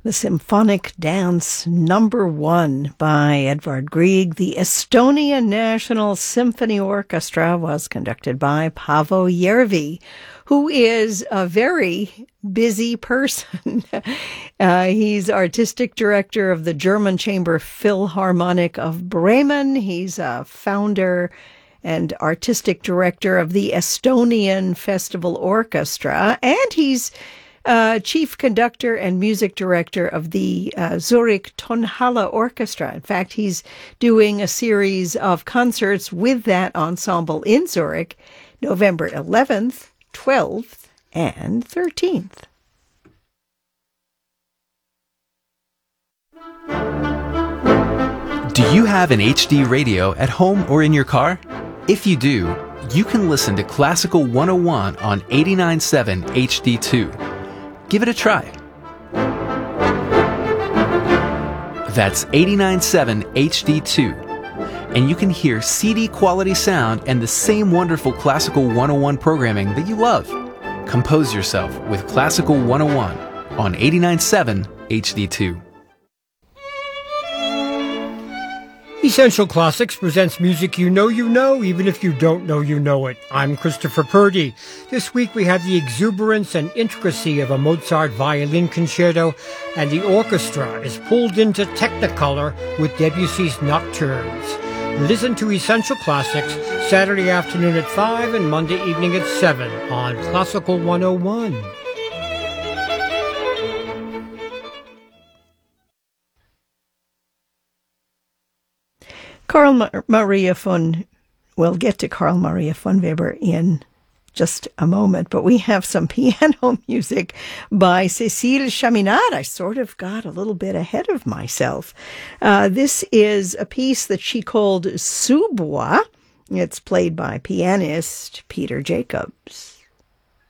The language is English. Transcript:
The Symphonic Dance Number 1 by Edvard Grieg. The Estonian National Symphony Orchestra was conducted by Paavo Järvi, who is a very busy person. He's artistic director of the German Chamber Philharmonic of Bremen. He's a founder and artistic director of the Estonian Festival Orchestra, and he's chief conductor and music director of the Zurich Tonhalle Orchestra. In fact, he's doing a series of concerts with that ensemble in Zurich, November 11th, 12th, and 13th. Do you have an HD radio at home or in your car? If you do, you can listen to Classical 101 on 89.7 HD2. Give it a try. That's 89.7 HD2. And you can hear CD quality sound and the same wonderful Classical 101 programming that you love. Compose yourself with Classical 101 on 89.7 HD2. Essential Classics presents music you know, even if you don't know you know it. I'm Christopher Purdy. This week we have the exuberance and intricacy of a Mozart violin concerto, and the orchestra is pulled into Technicolor with Debussy's Nocturnes. Listen to Essential Classics Saturday afternoon at 5 and Monday evening at 7 on Classical 101. We'll get to Carl Maria von Weber in just a moment, but we have some piano music by Cécile Chaminade. I sort of got a little bit ahead of myself. This is a piece that she called Sous Bois. It's played by pianist Peter Jacobs.